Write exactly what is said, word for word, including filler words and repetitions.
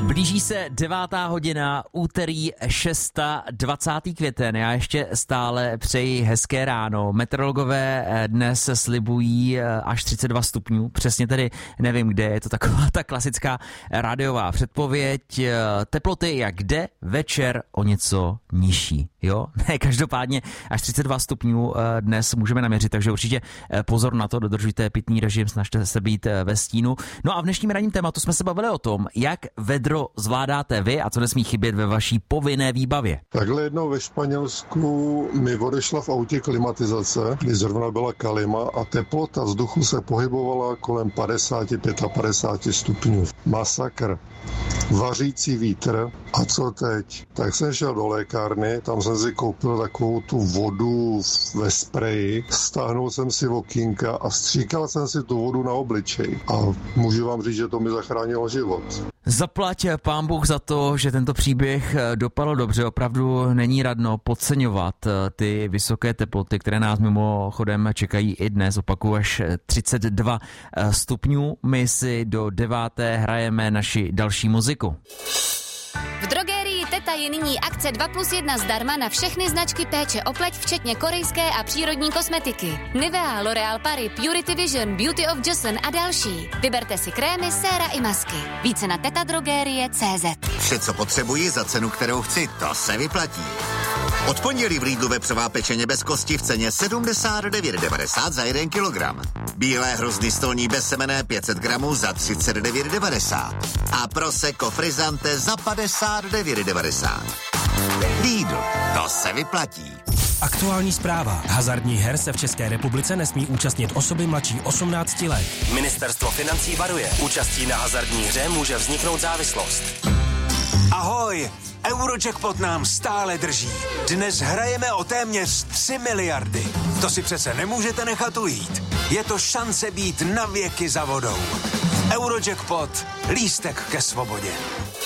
Blíží se devátá hodina, úterý dvacátého šestého květen. Já ještě stále přeji hezké ráno. Meteorologové dnes slibují až třicet dva stupňů. Přesně tedy nevím, kde je to taková ta klasická rádiová předpověď. Teploty jak kde, večer o něco nižší. Jo? Ne, každopádně až třicet dva stupňů dnes můžeme naměřit, takže určitě pozor na to, dodržujte pitný režim, snažte se být ve stínu. No a v dnešním ranním tématu jsme se bavili o tom, jak vedro zvládáte vy a co nesmí chybět ve vaší povinné výbavě. Takhle jednou ve Španělsku mi odešla v autě klimatizace, kdy zrovna byla kalima a teplota vzduchu se pohybovala kolem padesát pět padesát stupňů. Masakr. Vařící vítr. A co teď? Tak jsem šel do lékárny, tam jsem si koupil takovou tu vodu ve spreji, stáhnul jsem si okýnka a stříkal jsem si tu vodu na obličej. A můžu vám říct, že to mi zachránilo život. Zaplať pán Bůh za to, že tento příběh dopadl dobře. Opravdu není radno podceňovat ty vysoké teploty, které nás mimochodem čekají i dnes. Opakuju až třicet dva stupňů. My si do deváté hrajeme naši další muziku. V drogerii Teta je nyní akce dva plus jedna zdarma na všechny značky péče o pleť, včetně korejské a přírodní kosmetiky. Nivea, L'Oréal Paris, Purity Vision, Beauty of Joseon a další. Vyberte si krémy, séra i masky. Více na tetadrogerie tečka cé zet. Vše, co potřebuji za cenu, kterou chci, to se vyplatí. Od pondělí v Lidlu vepřová pečeně bez kosti v ceně sedmdesát devět devadesát za jeden kilogram. Bílé hrozny stolní bezsemenné pět set gramů za třicet devět devadesát. A Prosecco Frizzante za padesát devět devadesát. Lidl, to se vyplatí. Aktuální zpráva. Hazardních her se v České republice nesmí účastnit osoby mladší osmnácti let. Ministerstvo financí varuje. Účastí na hazardní hře může vzniknout závislost. Ahoj! Eurojackpot nám stále drží. Dnes hrajeme o téměř tři miliardy. To si přece nemůžete nechat ujít. Je to šance být na věky za vodou. Eurojackpot. Lístek ke svobodě.